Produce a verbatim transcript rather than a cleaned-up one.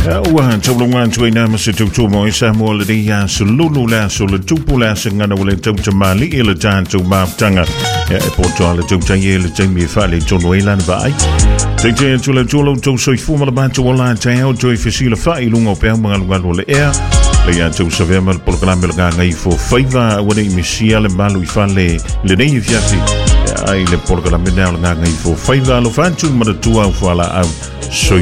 Ua taulunga tuina masa tautu mo isa mo le dia sululu la sul tupu la singana wale tauta mali ile tātou māptanga e poto ala tauta ye le taimi e whale tono e lana vai te te tula tula tau soi fuma la bātou wala tai au toi fesila whai lunga o pēr mga lunga le ea le ia tau sa vema le polkalame le ngai fo whaiva wane i misia le malu i whale le nei i fiati ai le polkalame nea le ngai fo whaiva lo whantu mara tua au whala au soi